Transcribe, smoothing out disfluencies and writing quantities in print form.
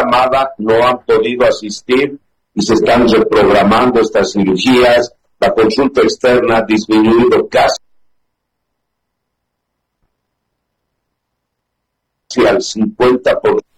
Amada no han podido asistir y se están reprogramando estas cirugías. La consulta externa ha disminuido casi al 50%.